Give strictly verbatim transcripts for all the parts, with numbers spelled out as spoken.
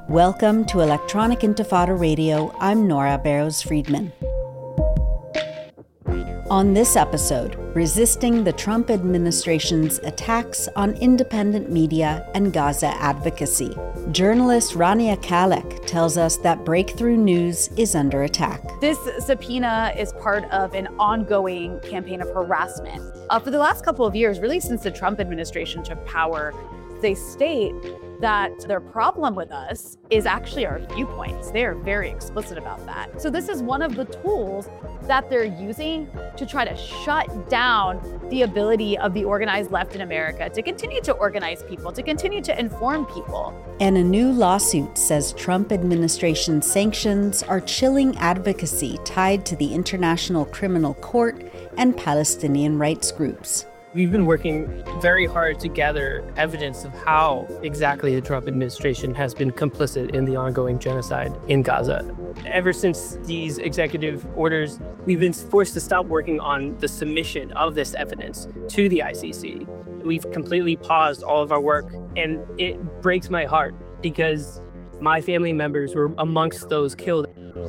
Welcome to Electronic Intifada Radio. I'm Nora Barrows-Friedman. On this episode, resisting the Trump administration's attacks on independent media and Gaza advocacy, journalist Rania Khalek tells us that Breakthrough News is under attack. This subpoena is part of an ongoing campaign of harassment. Uh, for the last couple of years, really since the Trump administration took power, they state that their problem with us is actually our viewpoints. They are very explicit about that. So this is one of the tools that they're using to try to shut down the ability of the organized left in America to continue to organize people, to continue to inform people. And a new lawsuit says Trump administration sanctions are chilling advocacy tied to the International Criminal Court and Palestinian rights groups. We've been working very hard to gather evidence of how exactly the Trump administration has been complicit in the ongoing genocide in Gaza. Ever since these executive orders, we've been forced to stop working on the submission of this evidence to the I C C. We've completely paused all of our work, and it breaks my heart because my family members were amongst those killed.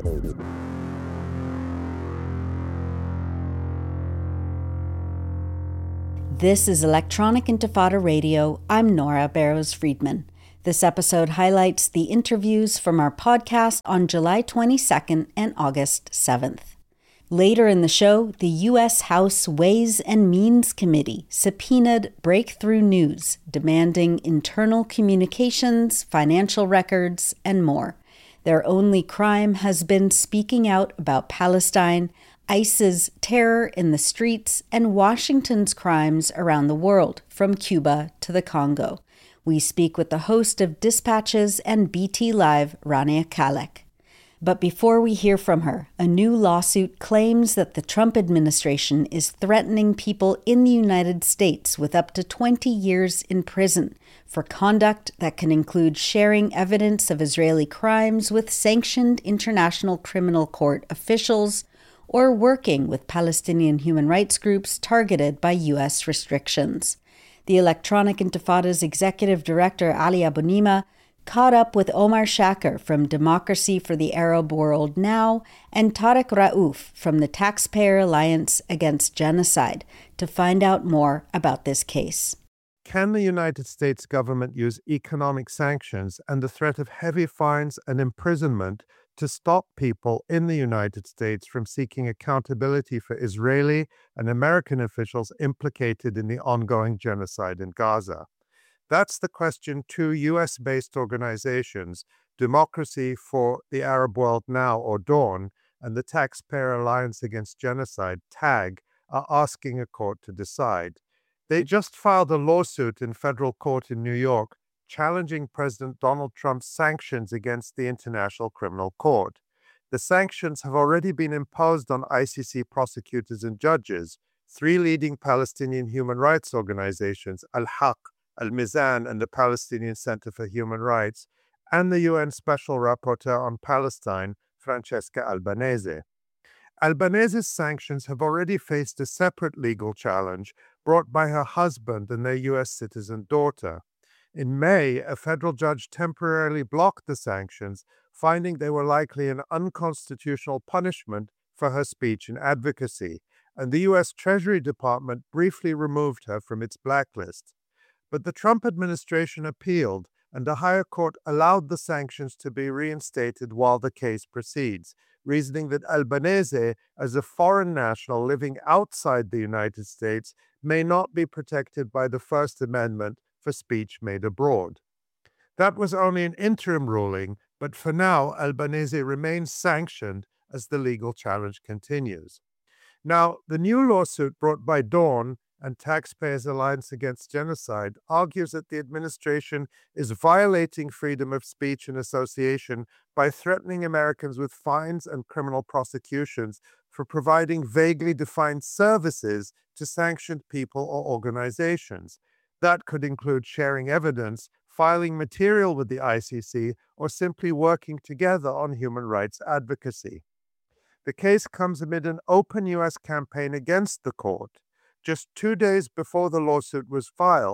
This is Electronic Intifada Radio. I'm Nora Barrows-Friedman. This episode highlights the interviews from our podcast on July twenty-second and August seventh. Later in the show, the U S House Ways and Means Committee subpoenaed Breakthrough News, demanding internal communications, financial records, and more. Their only crime has been speaking out about Palestine, ICE's terror in the streets, and Washington's crimes around the world, from Cuba to the Congo. We speak with the host of Dispatches and B T Live, Rania Khalek. But before we hear from her, a new lawsuit claims that the Trump administration is threatening people in the United States with up to twenty years in prison for conduct that can include sharing evidence of Israeli crimes with sanctioned International Criminal Court officials, or working with Palestinian human rights groups targeted by U S restrictions. The Electronic Intifada's executive director, Ali Abunimah, caught up with Omar Shaker from Democracy for the Arab World Now and Tarek Raouf from the Taxpayer Alliance Against Genocide to find out more about this case. Can the United States government use economic sanctions and the threat of heavy fines and imprisonment to stop people in the United States from seeking accountability for Israeli and American officials implicated in the ongoing genocide in Gaza? That's the question two U S-based organizations, Democracy for the Arab World Now, or DAWN, and the Taxpayer Alliance Against Genocide, TAG, are asking a court to decide. They just filed a lawsuit in federal court in New York challenging President Donald Trump's sanctions against the International Criminal Court. The sanctions have already been imposed on I C C prosecutors and judges, three leading Palestinian human rights organizations, Al-Haq, Al-Mizan, and the Palestinian Center for Human Rights, and the U N Special Rapporteur on Palestine, Francesca Albanese. Albanese's sanctions have already faced a separate legal challenge brought by her husband and their U S citizen daughter. In May, a federal judge temporarily blocked the sanctions, finding they were likely an unconstitutional punishment for her speech and advocacy, and the U S Treasury Department briefly removed her from its blacklist. But the Trump administration appealed, and a higher court allowed the sanctions to be reinstated while the case proceeds, reasoning that Albanese, as a foreign national living outside the United States, may not be protected by the First Amendment for speech made abroad. That was only an interim ruling, but for now, Albanese remains sanctioned as the legal challenge continues. Now, the new lawsuit brought by DAWN and Taxpayers Alliance Against Genocide argues that the administration is violating freedom of speech and association by threatening Americans with fines and criminal prosecutions for providing vaguely defined services to sanctioned people or organizations. That could include sharing evidence, filing material with the I C C, or simply working together on human rights advocacy. The case comes amid an open U S campaign against the court. Just two days before the lawsuit was filed,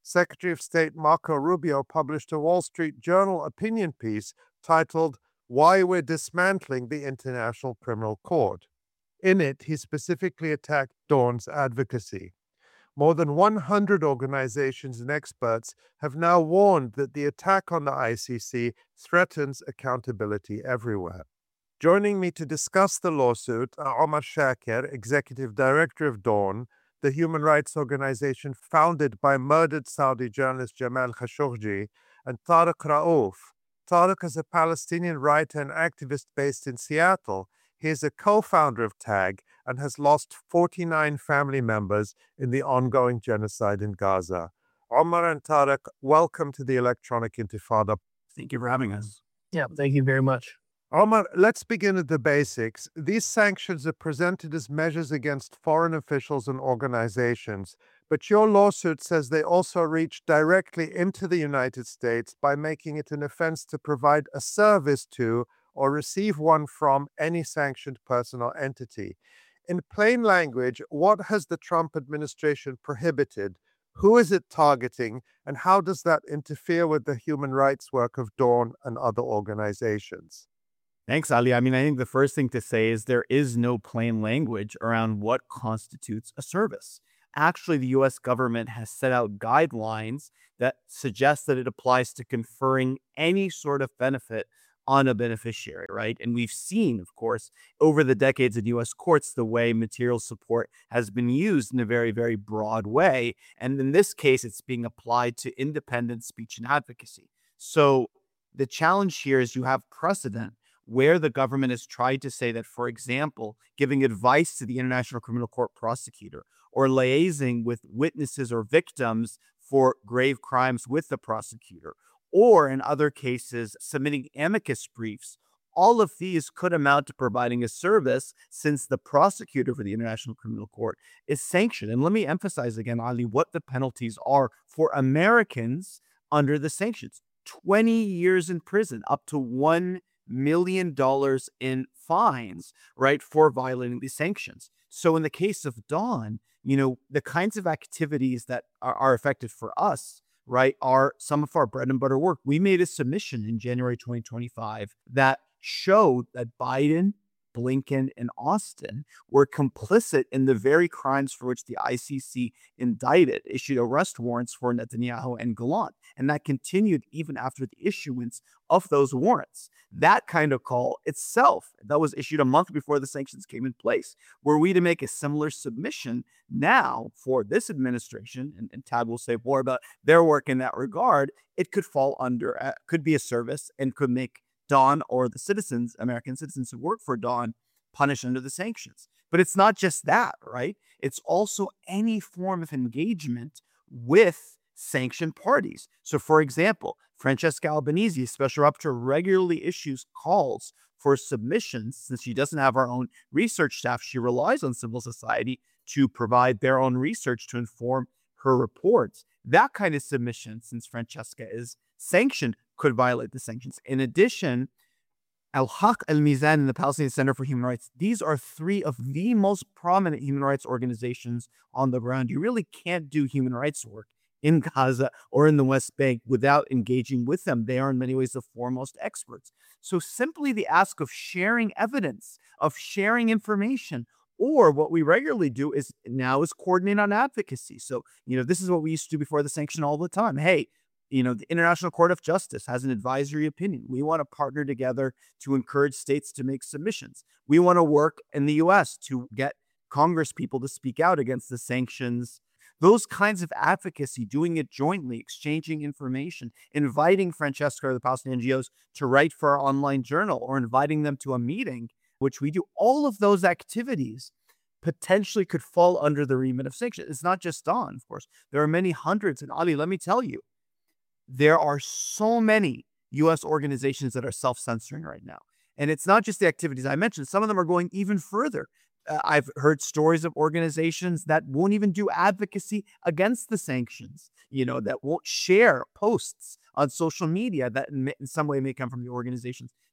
Secretary of State Marco Rubio published a Wall Street Journal opinion piece titled "Why We're Dismantling the International Criminal Court." In it, he specifically attacked Dawn's advocacy. More than one hundred organizations and experts have now warned that the attack on the I C C threatens accountability everywhere. Joining me to discuss the lawsuit are Omar Shaker, Executive Director of Dawn, the human rights organization founded by murdered Saudi journalist Jamal Khashoggi, and Tariq Raouf. Tariq is a Palestinian writer and activist based in Seattle. He is a co-founder of TAG and has lost forty-nine family members in the ongoing genocide in Gaza. Omar and Tariq, welcome to the Electronic Intifada. Thank you for having us. Yeah, thank you very much. Omar, let's begin at the basics. These sanctions are presented as measures against foreign officials and organizations, but your lawsuit says they also reach directly into the United States by making it an offense to provide a service to or receive one from any sanctioned person or entity. In plain language, what has the Trump administration prohibited? Who is it targeting? And how does that interfere with the human rights work of Dawn and other organizations? Thanks, Ali. I mean, I think the first thing to say is there is no plain language around what constitutes a service. Actually, the U S government has set out guidelines that suggest that it applies to conferring any sort of benefit on a beneficiary, right? And we've seen, of course, over the decades in U S courts, the way material support has been used in a very, very broad way. And in this case, it's being applied to independent speech and advocacy. So the challenge here is you have precedent where the government has tried to say that, for example, giving advice to the International Criminal Court prosecutor or liaising with witnesses or victims for grave crimes with the prosecutor, or in other cases, submitting amicus briefs, all of these could amount to providing a service since the prosecutor for the International Criminal Court is sanctioned. And let me emphasize again, Ali, what the penalties are for Americans under the sanctions. twenty years in prison, up to one million dollars in fines, right, for violating these sanctions. So in the case of Dawn, you know, the kinds of activities that are, are affected for us, right, are some of our bread and butter work. We made a submission in January twenty twenty-five that showed that Biden, Blinken, and Austin were complicit in the very crimes for which the I C C indicted, issued arrest warrants for Netanyahu and Gallant. And that continued even after the issuance of those warrants. That kind of call itself, that was issued a month before the sanctions came in place. Were we to make a similar submission now for this administration, and, and Tad will say more about their work in that regard, it could fall under, uh, could be a service and could make Dawn or the citizens, American citizens who work for Dawn, punished under the sanctions. But it's not just that, right? It's also any form of engagement with sanctioned parties. So, for example, Francesca Albanese, Special Rapporteur, regularly issues calls for submissions. Since she doesn't have her own research staff, she relies on civil society to provide their own research to inform her reports. That kind of submission, since Francesca is sanctioned, could violate the sanctions. In addition, Al-Haq Al-Mizan and the Palestinian Center for Human Rights, these are three of the most prominent human rights organizations on the ground. You really can't do human rights work in Gaza or in the West Bank without engaging with them. They are in many ways the foremost experts. So simply the ask of sharing evidence, of sharing information, or what we regularly do is now is coordinate on advocacy. So, you know, this is what we used to do before the sanction all the time. Hey, you know, the International Court of Justice has an advisory opinion. We want to partner together to encourage states to make submissions. We want to work in the U S to get Congress people to speak out against the sanctions. Those kinds of advocacy, doing it jointly, exchanging information, inviting Francesca or the Palestinian N G Os to write for our online journal or inviting them to a meeting, which we do, all of those activities potentially could fall under the remit of sanctions. It's not just Dawn, of course. There are many hundreds. And Ali, let me tell you, there are so many U S organizations that are self-censoring right now. And it's not just the activities I mentioned. Some of them are going even further. Uh, I've heard stories of organizations that won't even do advocacy against the sanctions, you know, that won't share posts on social media that in, in some way may come from the organizations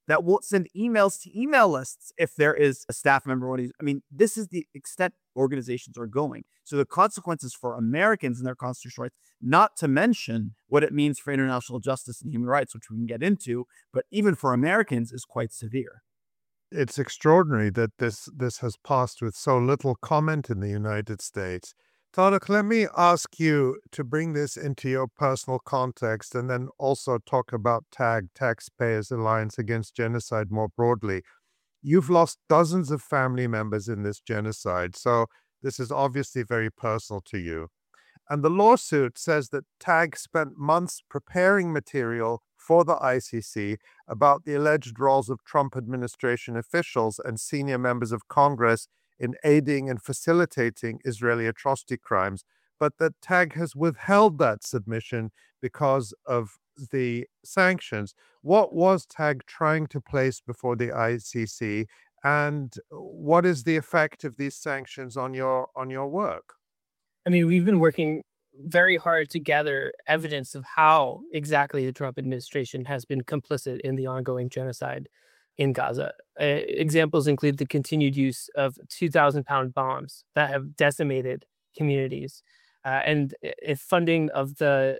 that won't send emails to email lists if there is a staff member. I mean, this is the extent organizations are going. So the consequences for Americans and their constitutional rights, not to mention what it means for international justice and human rights, which we can get into, but even for Americans is quite severe. It's extraordinary that this this has passed with so little comment in the United States. Tarek, let me ask you to bring this into your personal context and then also talk about TAG, Taxpayers Alliance Against Genocide, more broadly. You've lost dozens of family members in this genocide, so this is obviously very personal to you. And the lawsuit says that TAG spent months preparing material for the I C C about the alleged roles of Trump administration officials and senior members of Congress in aiding and facilitating Israeli atrocity crimes, but that TAG has withheld that submission because of the sanctions. What was TAG trying to place before the I C C, and what is the effect of these sanctions on your on your work? I mean, we've been working very hard to gather evidence of how exactly the Trump administration has been complicit in the ongoing genocide in Gaza. Uh, examples include the continued use of two thousand pound bombs that have decimated communities, uh, and uh, funding of the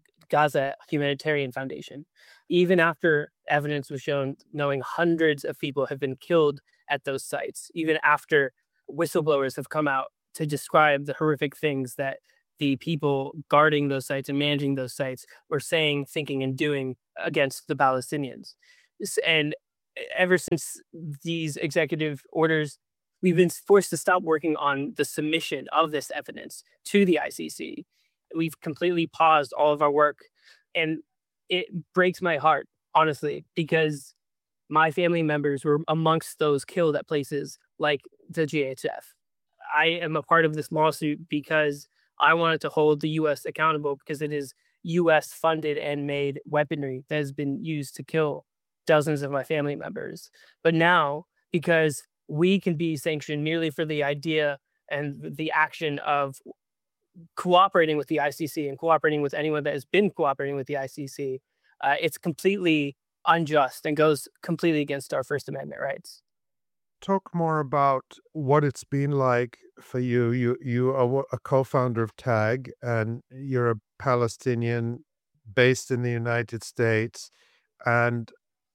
Gaza Humanitarian Foundation. Even after evidence was shown knowing hundreds of people have been killed at those sites, even after whistleblowers have come out to describe the horrific things that the people guarding those sites and managing those sites were saying, thinking, and doing against the Palestinians. And ever since these executive orders, we've been forced to stop working on the submission of this evidence to the I C C. We've completely paused all of our work, and it breaks my heart, honestly, because my family members were amongst those killed at places like the G H F. I am a part of this lawsuit because I wanted to hold the U S accountable, because it is U S funded and made weaponry that has been used to kill dozens of my family members. But now, because we can be sanctioned merely for the idea and the action of cooperating with the I C C and cooperating with anyone that has been cooperating with the I C C, uh, it's completely unjust and goes completely against our First Amendment rights. Talk more about what it's been like for you. You you are a co-founder of TAG, and you're a Palestinian based in the United States. And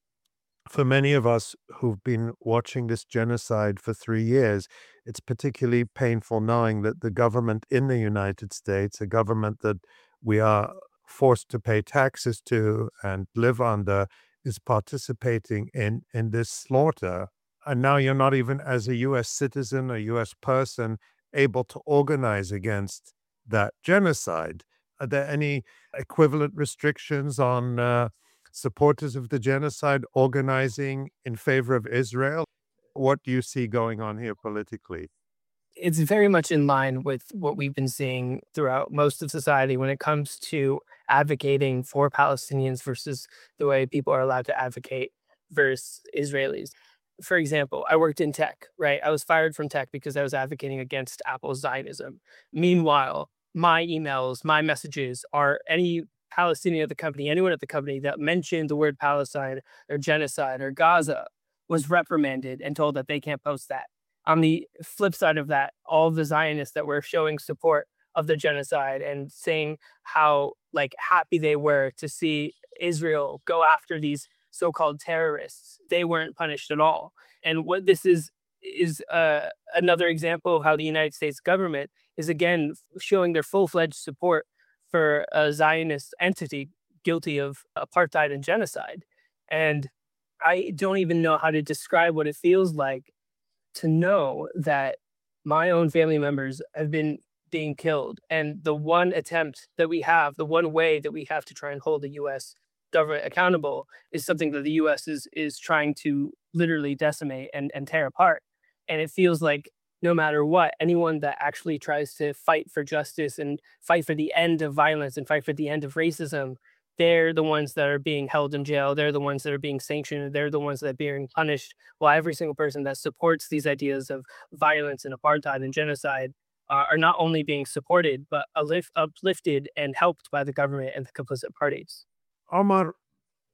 for many of us who've been watching this genocide for three years, it's particularly painful knowing that the government in the United States, a government that we are forced to pay taxes to and live under, is participating in, in this slaughter. And now you're not even, as a U S citizen, a U S person, able to organize against that genocide. Are there any equivalent restrictions on uh, supporters of the genocide organizing in favor of Israel? What do you see going on here politically? It's very much in line with what we've been seeing throughout most of society when it comes to advocating for Palestinians versus the way people are allowed to advocate versus Israelis. For example, I worked in tech, right? I was fired from tech because I was advocating against Apple's Zionism. Meanwhile, my emails, my messages are any Palestinian at the company, anyone at the company that mentioned the word Palestine or genocide or Gaza was reprimanded and told that they can't post that. On the flip side of that, all of the Zionists that were showing support of the genocide and saying how like happy they were to see Israel go after these so-called terrorists, they weren't punished at all. And what this is is uh, another example of how the United States government is again showing their full-fledged support for a Zionist entity guilty of apartheid and genocide. And I don't even know how to describe what it feels like to know that my own family members have been being killed. And the one attempt that we have, the one way that we have to try and hold the U S government accountable is something that the U S is is trying to literally decimate and, and tear apart. And it feels like no matter what, anyone that actually tries to fight for justice and fight for the end of violence and fight for the end of racism, they're the ones that are being held in jail. They're the ones that are being sanctioned. They're the ones that are being punished. While every single person that supports these ideas of violence and apartheid and genocide uh, are not only being supported, but uplift, uplifted and helped by the government and the complicit parties. Omar,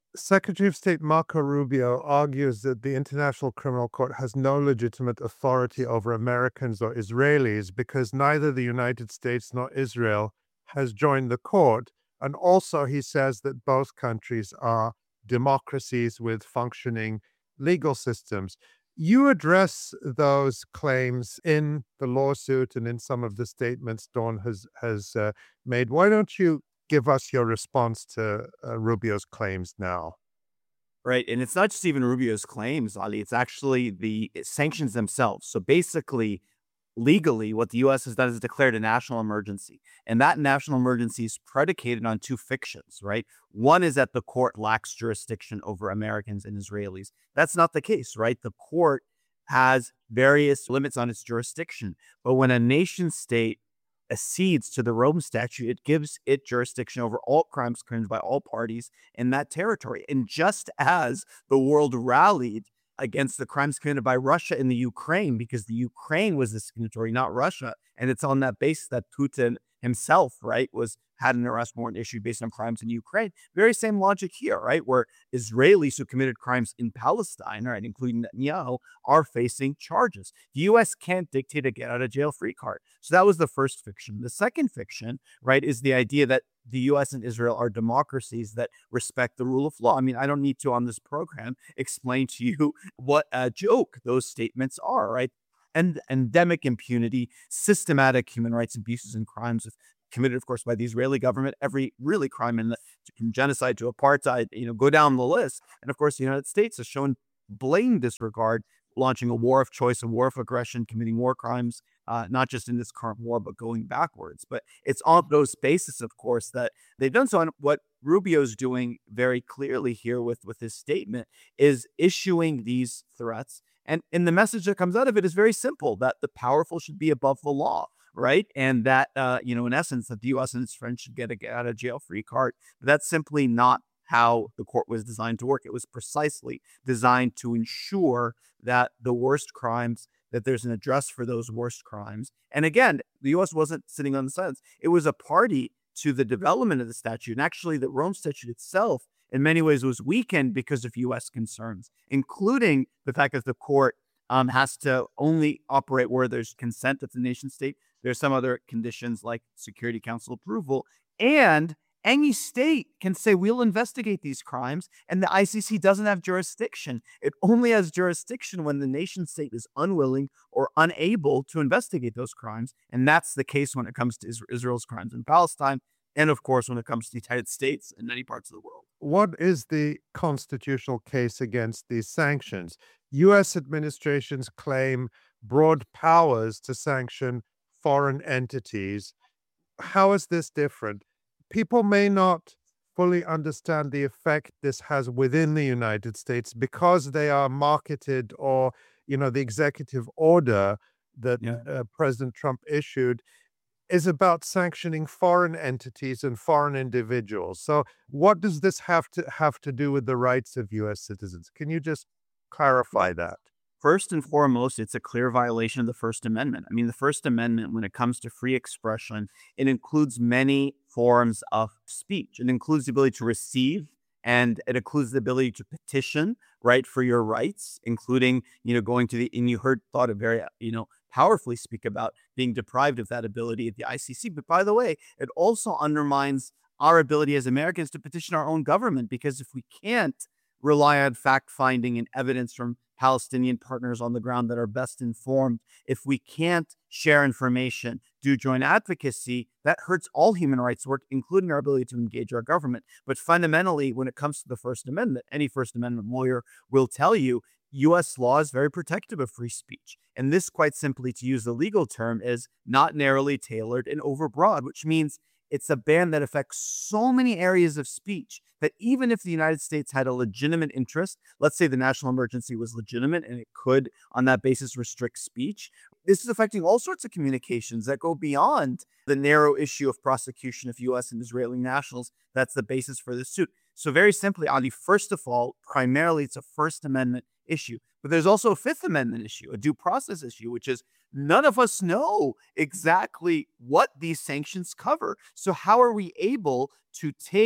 Secretary of State Marco Rubio argues that the International Criminal Court has no legitimate authority over Americans or Israelis because neither the United States nor Israel has joined the court. And also, he says that both countries are democracies with functioning legal systems. You address those claims in the lawsuit and in some of the statements Dawn has, has uh, made. Why don't you give us your response to uh, Rubio's claims now? Right. And it's not just even Rubio's claims, Ali. It's actually the sanctions themselves. So basically, legally, what the U S has done is declared a national emergency. And that national emergency is predicated on two fictions, right? One is that the court lacks jurisdiction over Americans and Israelis. That's not the case, right? The court has various limits on its jurisdiction. But when a nation state accedes to the Rome Statute, it gives it jurisdiction over all crimes committed by all parties in that territory. And just as the world rallied against the crimes committed by Russia in the Ukraine, because the Ukraine was the signatory, not Russia, and it's on that basis that Putin himself, right, was had an arrest warrant issued based on crimes in Ukraine. Very same logic here, right, where Israelis who committed crimes in Palestine, right, including Netanyahu, are facing charges. The U S can't dictate a get out of jail free card. So that was the first fiction. The second fiction, right, is the idea that the U S and Israel are democracies that respect the rule of law. I mean, I don't need to on this program explain to you what a joke those statements are, right? And endemic impunity, systematic human rights abuses and crimes committed, of course, by the Israeli government, every really crime in the, from genocide to apartheid, you know, go down the list. And of course, the United States has shown blatant disregard, launching a war of choice, a war of aggression, committing war crimes, uh, not just in this current war, but going backwards. But it's on those bases, of course, that they've done so. And what Rubio's doing very clearly here with, with his statement is issuing these threats. And, and the message that comes out of it is very simple, that the powerful should be above the law, right? And that, uh, you know, in essence, that the U S and its friends should get a get out of jail free card. But that's simply not how the court was designed to work. It was precisely designed to ensure that the worst crimes, that there's an address for those worst crimes. And again, the U S wasn't sitting on the sidelines. It was a party to the development of the statute. And actually, the Rome Statute itself, in many ways, was weakened because of U S concerns, including the fact that the court um, has to only operate where there's consent of the nation state. There's some other conditions like Security Council approval. And any state can say, we'll investigate these crimes, and the I C C doesn't have jurisdiction. It only has jurisdiction when the nation state is unwilling or unable to investigate those crimes. And that's the case when it comes to Israel's crimes in Palestine, and of course, when it comes to the United States and many parts of the world. What is the constitutional case against these sanctions? U S administrations claim broad powers to sanction foreign entities. How is this different? People may not fully understand the effect this has within the United States because they are marketed, or, you know, the executive order that Yeah. uh, President Trump issued is about sanctioning foreign entities and foreign individuals. So what does this have to have to do with the rights of U S citizens? Can you just clarify that? First and foremost, it's a clear violation of the First Amendment. I mean, the First Amendment, when it comes to free expression, it includes many forms of speech. It includes the ability to receive, and it includes the ability to petition, right, for your rights, including, you know, going to the, and you heard thought of very, you know, powerfully speak about being deprived of that ability at the I C C. But by the way, it also undermines our ability as Americans to petition our own government, because if we can't rely on fact-finding and evidence from Palestinian partners on the ground that are best informed, if we can't share information, do joint advocacy, that hurts all human rights work, including our ability to engage our government. But fundamentally, when it comes to the First Amendment, any First Amendment lawyer will tell you U S law is very protective of free speech. And this, quite simply, to use the legal term, is not narrowly tailored and overbroad, which means it's a ban that affects so many areas of speech that even if the United States had a legitimate interest, let's say the national emergency was legitimate and it could, on that basis, restrict speech, this is affecting all sorts of communications that go beyond the narrow issue of prosecution of U S and Israeli nationals. That's the basis for this suit. So very simply, Ali, first of all, primarily it's a First Amendment issue. But there's also a Fifth Amendment issue, a due process issue, which is none of us know exactly what these sanctions cover. So how are we able to take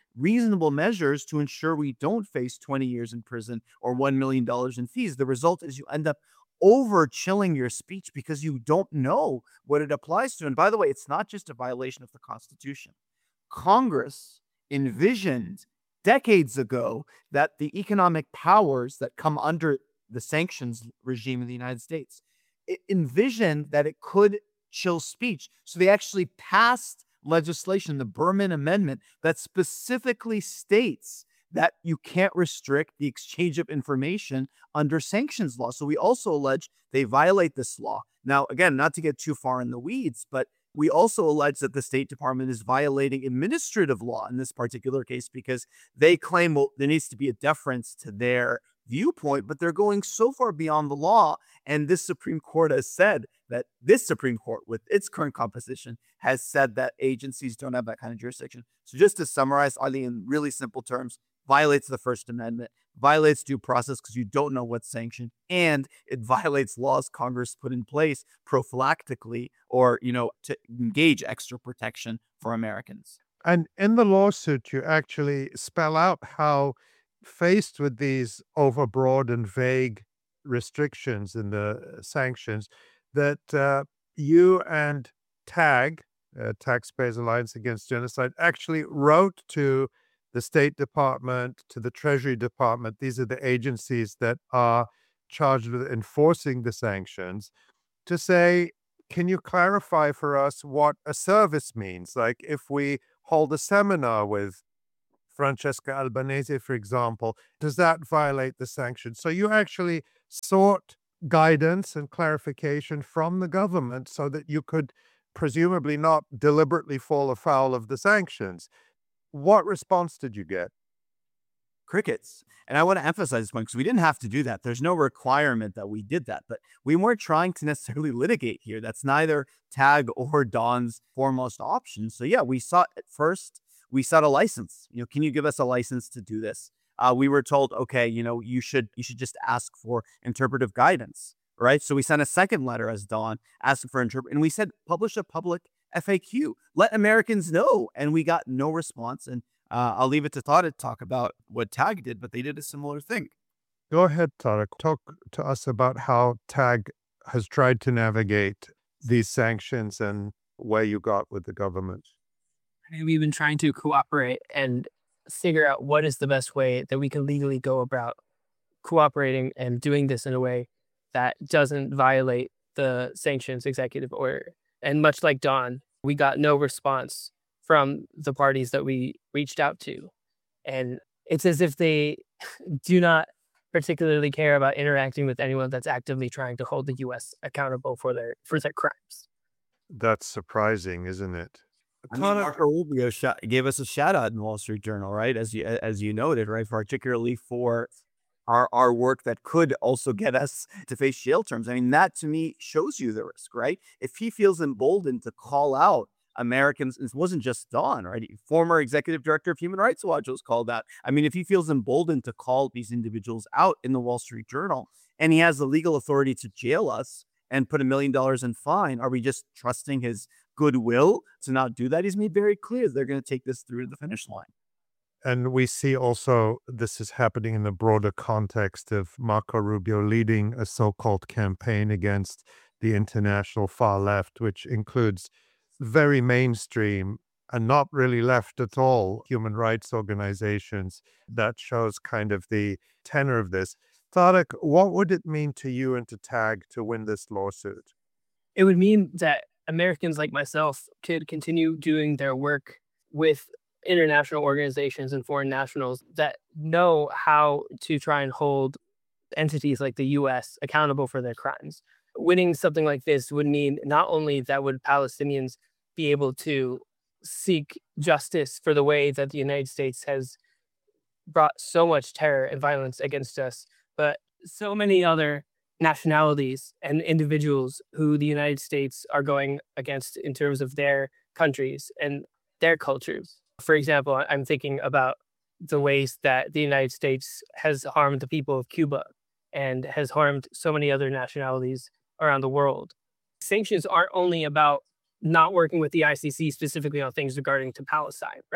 reasonable measures to ensure we don't face twenty years in prison or one million dollars in fees. The result is you end up over chilling your speech because you don't know what it applies to. And by the way, it's not just a violation of the Constitution. Congress envisioned decades ago that the economic powers that come under the sanctions regime in the United States, it envisioned that it could chill speech. So they actually passed legislation, the Berman Amendment, that specifically states that you can't restrict the exchange of information under sanctions law. So we also allege they violate this law. Now, again, not to get too far in the weeds, but we also allege that the State Department is violating administrative law in this particular case because they claim, well, there needs to be a deference to their viewpoint, but they're going so far beyond the law. And this Supreme Court has said that this Supreme Court, with its current composition, has said that agencies don't have that kind of jurisdiction. So just to summarize, I think in really simple terms, violates the First Amendment, violates due process because you don't know what's sanctioned, and it violates laws Congress put in place prophylactically or, you know, to engage extra protection for Americans. And in the lawsuit, you actually spell out how, faced with these overbroad and vague restrictions in the sanctions, that uh, you and TAG, uh, Taxpayers Alliance Against Genocide, actually wrote to the State Department, to the Treasury Department. These are the agencies that are charged with enforcing the sanctions, to say, can you clarify for us what a service means? Like if we hold a seminar with Francesca Albanese, for example, does that violate the sanctions? So you actually sought guidance and clarification from the government so that you could presumably not deliberately fall afoul of the sanctions. What response did you get? Crickets. And I want to emphasize this point because we didn't have to do that. There's no requirement that we did that, but we weren't trying to necessarily litigate here. That's neither TAG or Don's foremost option. So yeah, we sought at first, we sought a license. You know, can you give us a license to do this? Uh, we were told, okay, you know, you should you should just ask for interpretive guidance, right? So we sent a second letter as Don asking for interpret, and we said publish a public F A Q, let Americans know, and we got no response. And uh, I'll leave it to Todd to talk about what TAG did, but they did a similar thing. Go ahead, Tarek. Talk to us about how TAG has tried to navigate these sanctions and where you got with the government. I mean, we've been trying to cooperate and figure out what is the best way that we can legally go about cooperating and doing this in a way that doesn't violate the sanctions executive order. And much like Don, we got no response from the parties that we reached out to. And it's as if they do not particularly care about interacting with anyone that's actively trying to hold the U S accountable for their for their crimes. That's surprising, isn't it? I mean, Marco Rubio sh- gave us a shout out in the Wall Street Journal, right? As you as you noted, right, particularly for our our work that could also get us to face jail terms. I mean, that to me shows you the risk, right? If he feels emboldened to call out Americans, it wasn't just Don, right? Former executive director of Human Rights Watch was called out. I mean, if he feels emboldened to call these individuals out in the Wall Street Journal, and he has the legal authority to jail us and put a million dollars in fine, are we just trusting his goodwill to not do that? He's made very clear they're going to take this through to the finish line. And we see also this is happening in the broader context of Marco Rubio leading a so-called campaign against the international far left, which includes very mainstream and not really left at all human rights organizations. That shows kind of the tenor of this. Tarek, what would it mean to you and to TAG to win this lawsuit? It would mean that Americans like myself could continue doing their work with international organizations and foreign nationals that know how to try and hold entities like the U S accountable for their crimes. Winning something like this would mean not only that would Palestinians be able to seek justice for the way that the United States has brought so much terror and violence against us, but so many other nationalities and individuals who the United States are going against in terms of their countries and their cultures. For example, I'm thinking about the ways that the United States has harmed the people of Cuba and has harmed so many other nationalities around the world. Sanctions aren't only about not working with the I C C specifically on things regarding to Palestine, right?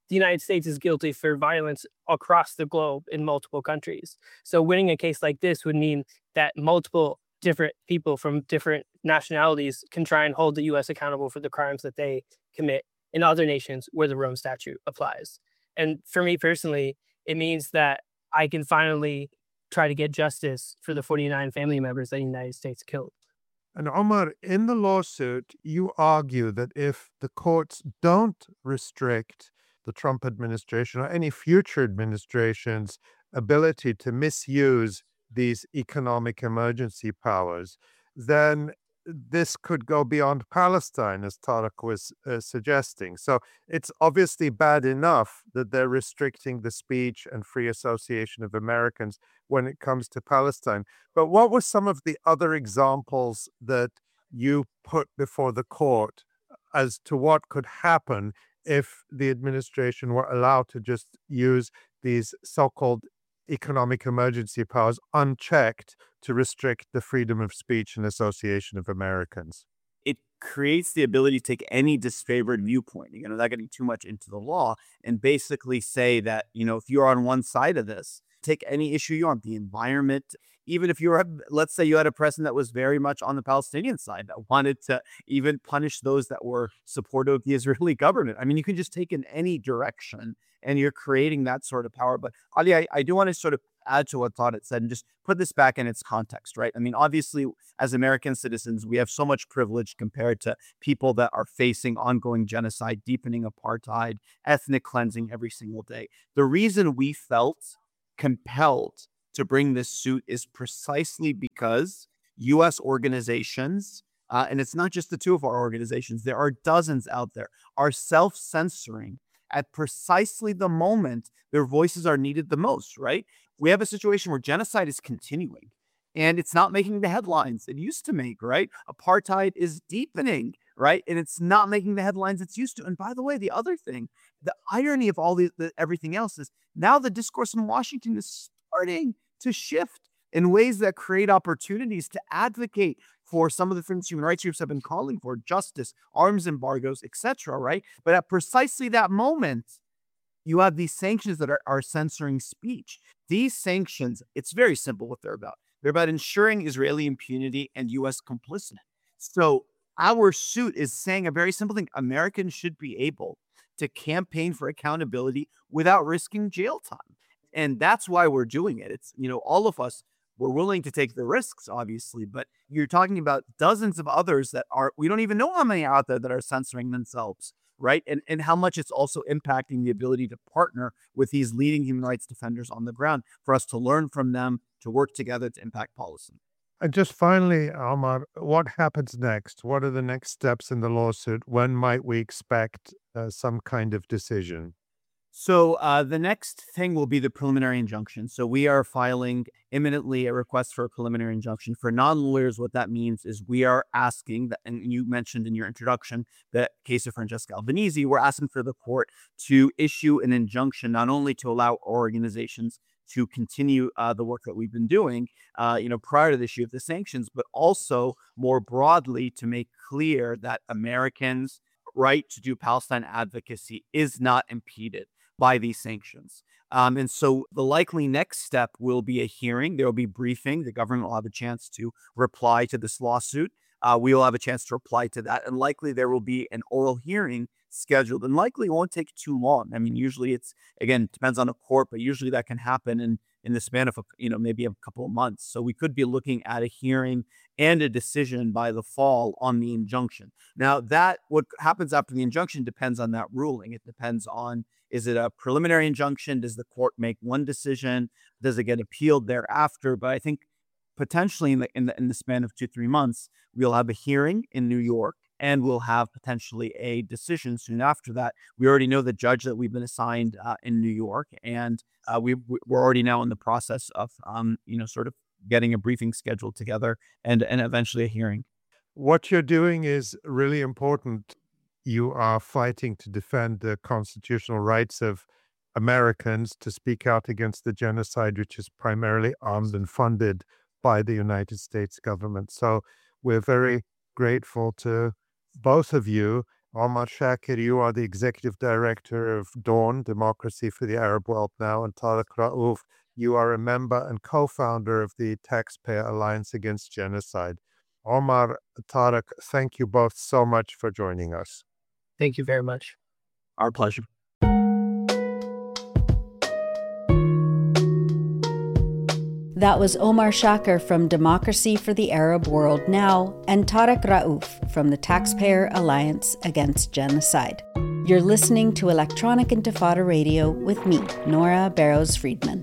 the United States is guilty for violence across the globe in multiple countries. So winning a case like this would mean that multiple different people from different nationalities can try and hold the U S accountable for the crimes that they commit in other nations where the Rome Statute applies. And for me personally, it means that I can finally try to get justice for the forty-nine family members that the United States killed. And Omar, in the lawsuit, you argue that if the courts don't restrict the Trump administration or any future administration's ability to misuse these economic emergency powers, then this could go beyond Palestine, as Tarek was uh, suggesting. So it's obviously bad enough that they're restricting the speech and free association of Americans when it comes to Palestine. But what were some of the other examples that you put before the court as to what could happen if the administration were allowed to just use these so-called economic emergency powers unchecked to restrict the freedom of speech and association of Americans? It creates the ability to take any disfavored viewpoint, you know, without getting too much into the law, and basically say that, you know, if you're on one side of this, take any issue you want, the environment. Even if you were, let's say you had a president that was very much on the Palestinian side that wanted to even punish those that were supportive of the Israeli government. I mean, you can just take in any direction and you're creating that sort of power. But Ali, I, I do want to sort of add to what Todd had said and just put this back in its context, right? I mean, obviously, as American citizens, we have so much privilege compared to people that are facing ongoing genocide, deepening apartheid, ethnic cleansing every single day. The reason we felt compelled to bring this suit is precisely because U S organizations, uh, and it's not just the two of our organizations, there are dozens out there, are self-censoring at precisely the moment their voices are needed the most, right? We have a situation where genocide is continuing and it's not making the headlines it used to make, right? Apartheid is deepening, right? And it's not making the headlines it's used to. And by the way, the other thing, the irony of all the, the everything else is now the discourse in Washington is starting to shift in ways that create opportunities to advocate for some of the things human rights groups have been calling for, justice, arms embargoes, et cetera, right? But at precisely that moment, you have these sanctions that are, are censoring speech. These sanctions, it's very simple what they're about. They're about ensuring Israeli impunity and U S complicity. So our suit is saying a very simple thing. Americans should be able to campaign for accountability without risking jail time. And that's why we're doing it. It's, you know, all of us, we're willing to take the risks, obviously, but you're talking about dozens of others that are, we don't even know how many out there that are censoring themselves, right? And, and how much it's also impacting the ability to partner with these leading human rights defenders on the ground for us to learn from them, to work together to impact policy. And just finally, Omar, what happens next? What are the next steps in the lawsuit? When might we expect uh, some kind of decision? So uh, the next thing will be the preliminary injunction. So we are filing imminently a request for a preliminary injunction. For non-lawyers, what that means is we are asking, that, and you mentioned in your introduction, the case of Francesca Albanese, we're asking for the court to issue an injunction, not only to allow organizations to continue uh, the work that we've been doing, uh, you know, prior to the issue of the sanctions, but also more broadly to make clear that Americans' right to do Palestine advocacy is not impeded by these sanctions. Um, and so the likely next step will be a hearing. There will be briefing. The government will have a chance to reply to this lawsuit. Uh, we will have a chance to reply to that. And likely there will be an oral hearing scheduled, and likely it won't take too long. I mean, usually it's, again, depends on the court, but usually that can happen in, in the span of, a, you know, maybe a couple of months. So we could be looking at a hearing and a decision by the fall on the injunction. Now that, what happens after the injunction depends on that ruling. It depends on, is it a preliminary injunction? Does the court make one decision? Does it get appealed thereafter? But I think potentially in the, in the, in the span of two, three months, we'll have a hearing in New York, and we'll have potentially a decision soon after that. We already know the judge that we've been assigned uh, in New York, and uh, we, we're already now in the process of, um, you know, sort of getting a briefing scheduled together and, and eventually a hearing. What you're doing is really important. You are fighting to defend the constitutional rights of Americans to speak out against the genocide, which is primarily armed and funded by the United States government. So we're very grateful to both of you. Omar Shakir, you are the executive director of Dawn, Democracy for the Arab World Now, and Tarek Raouf, you are a member and co-founder of the Taxpayer Alliance Against Genocide. Omar, Tarek, thank you both so much for joining us. Thank you very much. Our pleasure. That was Omar Shakir from Democracy for the Arab World Now and Tarek Raouf from the Taxpayer Alliance Against Genocide. You're listening to Electronic Intifada Radio with me, Nora Barrows-Friedman.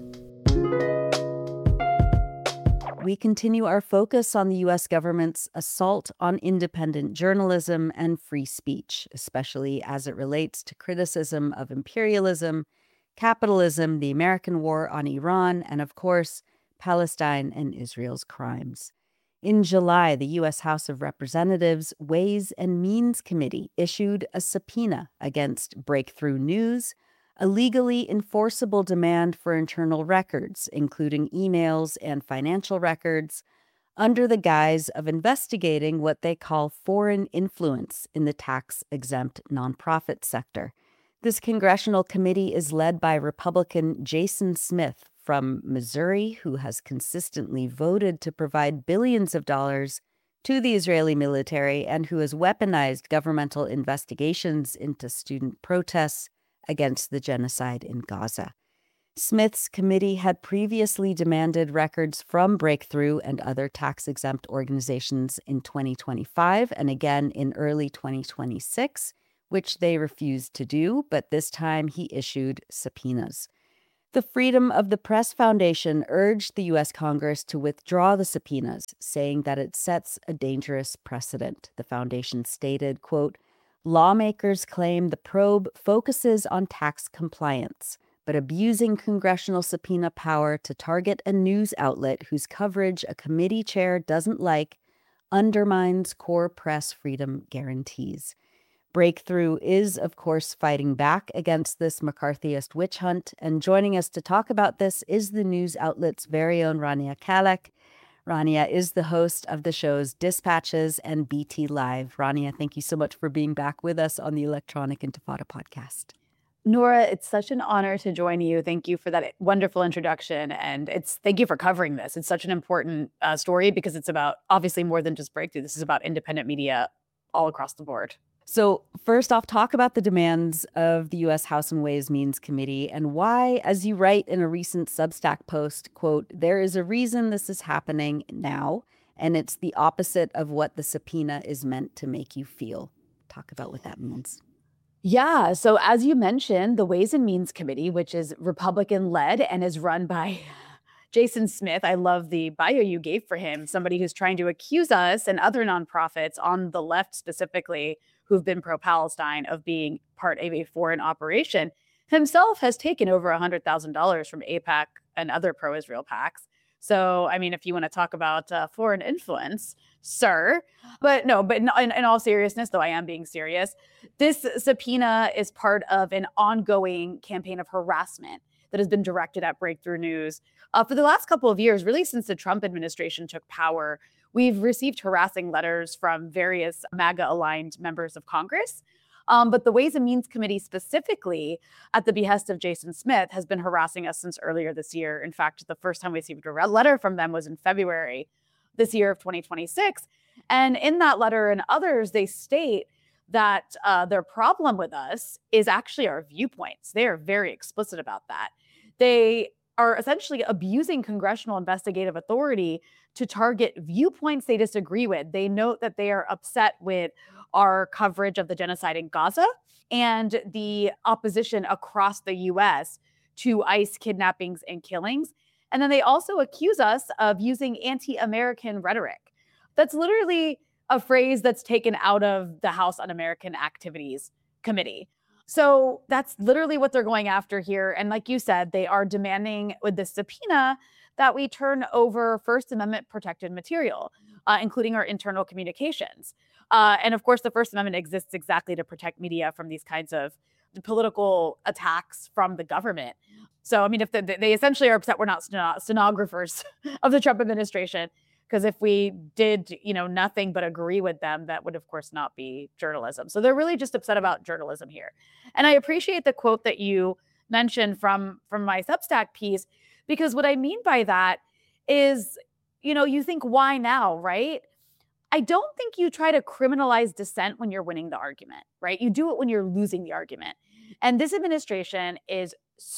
We continue our focus on the U S government's assault on independent journalism and free speech, especially as it relates to criticism of imperialism, capitalism, the American war on Iran, and of course, Palestine and Israel's crimes. In July, the U S House of Representatives Ways and Means Committee issued a subpoena against Breakthrough News, a legally enforceable demand for internal records, including emails and financial records, under the guise of investigating what they call foreign influence in the tax-exempt nonprofit sector. This congressional committee is led by Republican Jason Smith from Missouri, who has consistently voted to provide billions of dollars to the Israeli military and who has weaponized governmental investigations into student protests against the genocide in Gaza. Smith's committee had previously demanded records from Breakthrough and other tax-exempt organizations in twenty twenty-five and again in early twenty twenty-six, which they refused to do, but this time he issued subpoenas. The Freedom of the Press Foundation urged the U S Congress to withdraw the subpoenas, saying that it sets a dangerous precedent. The foundation stated, quote, "Lawmakers claim the probe focuses on tax compliance, but abusing congressional subpoena power to target a news outlet whose coverage a committee chair doesn't like undermines core press freedom guarantees." Breakthrough is, of course, fighting back against this McCarthyist witch hunt, and joining us to talk about this is the news outlet's very own Rania Khalek. Rania is the host of the shows Dispatches and B T Live. Rania, thank you so much for being back with us on the Electronic Intifada podcast. Nora, it's such an honor to join you. Thank you for that wonderful introduction. And it's thank you for covering this. It's such an important uh, story because it's about obviously more than just Breakthrough. This is about independent media all across the board. So first off, talk about the demands of the U S House and Ways Means Committee and why, as you write in a recent Substack post, quote, "There is a reason this is happening now, and it's the opposite of what the subpoena is meant to make you feel." Talk about what that means. Yeah. So as you mentioned, the Ways and Means Committee, which is Republican-led and is run by Jason Smith, I love the bio you gave for him, somebody who's trying to accuse us and other nonprofits on the left specifically who've been pro-Palestine of being part of a foreign operation, himself has taken over one hundred thousand dollars from AIPAC and other pro-Israel PACs. So, I mean, if you want to talk about uh, foreign influence, sir. But no, but in, in, in all seriousness, though I am being serious, this subpoena is part of an ongoing campaign of harassment that has been directed at Breakthrough News. Uh, for the last couple of years, really since the Trump administration took power, we've received harassing letters from various MAGA-aligned members of Congress. Um, but the Ways and Means Committee specifically, at the behest of Jason Smith, has been harassing us since earlier this year. In fact, the first time we received a letter from them was in February this year of twenty twenty-six. And in that letter and others, they state that uh, their problem with us is actually our viewpoints. They are very explicit about that. They are essentially abusing congressional investigative authority to target viewpoints they disagree with. They note that they are upset with our coverage of the genocide in Gaza and the opposition across the U S to ICE kidnappings and killings. And then they also accuse us of using anti-American rhetoric. That's literally a phrase that's taken out of the House Un-American Activities Committee. So that's literally what they're going after here. And like you said, they are demanding with the subpoena that we turn over First Amendment protected material, uh, including our internal communications. Uh, and of course, the First Amendment exists exactly to protect media from these kinds of political attacks from the government. So, I mean, if the, they essentially are upset we're not steno- stenographers of the Trump administration, Because if we did, you know, nothing but agree with them, that would, of course, not be journalism. So they're really just upset about journalism here. And I appreciate the quote that you mentioned from, from my Substack piece, because what I mean by that is, you know, you think, why now, right? I don't think you try to criminalize dissent when you're winning the argument, right? You do it when you're losing the argument. And this administration is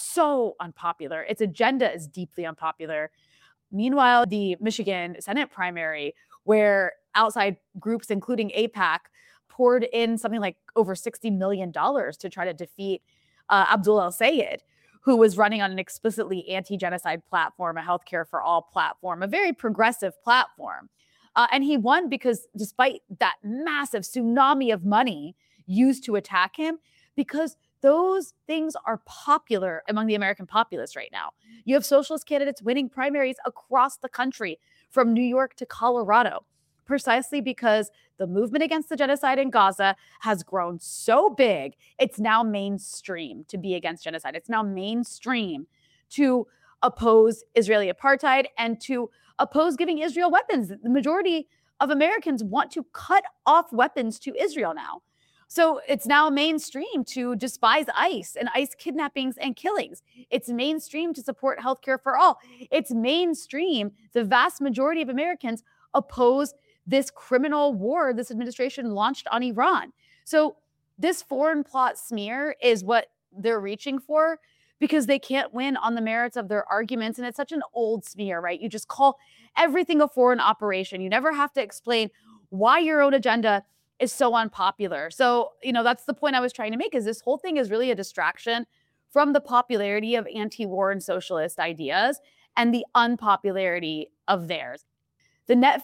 so unpopular. Its agenda is deeply unpopular. Meanwhile, the Michigan Senate primary, where outside groups, including AIPAC, poured in something like over sixty million dollars to try to defeat uh, Abdul El-Sayed, who was running on an explicitly anti-genocide platform, a healthcare for all platform, a very progressive platform. Uh, and he won because despite that massive tsunami of money used to attack him, because those things are popular among the American populace right now. You have socialist candidates winning primaries across the country, from New York to Colorado, precisely because the movement against the genocide in Gaza has grown so big, it's now mainstream to be against genocide. It's now mainstream to oppose Israeli apartheid and to oppose giving Israel weapons. The majority of Americans want to cut off weapons to Israel now. So it's now mainstream to despise ICE and ICE kidnappings and killings. It's mainstream to support healthcare for all. It's mainstream. The vast majority of Americans oppose this criminal war this administration launched on Iran. So this foreign plot smear is what they're reaching for, because they can't win on the merits of their arguments. And it's such an old smear, right? You just call everything a foreign operation. You never have to explain why your own agenda is so unpopular. So, you know, that's the point I was trying to make, is this whole thing is really a distraction from the popularity of anti-war and socialist ideas and the unpopularity of theirs. The net